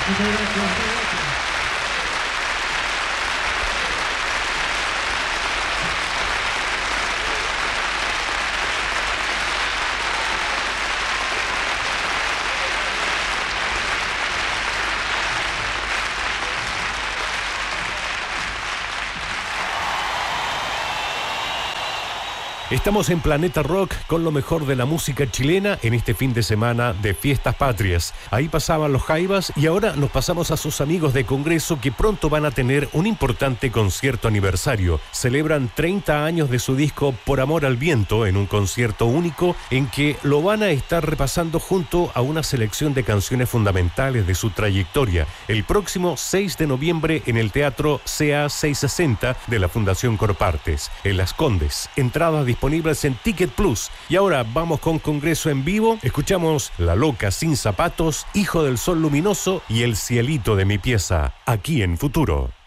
Muchas gracias. Estamos en Planeta Rock con lo mejor de la música chilena en este fin de semana de Fiestas Patrias. Ahí pasaban los Jaivas y ahora nos pasamos a sus amigos de Congreso que pronto van a tener un importante concierto aniversario. Celebran 30 años de su disco Por Amor al Viento en un concierto único en que lo van a estar repasando junto a una selección de canciones fundamentales de su trayectoria. El próximo 6 de noviembre en el Teatro CA 660 de la Fundación Corpartes, en Las Condes. Entradas disponibles en Ticket Plus. Y ahora vamos con Congreso en vivo. Escuchamos La Loca Sin Zapatos, Hijo del Sol Luminoso y El Cielito de mi Pieza, aquí en Futuro.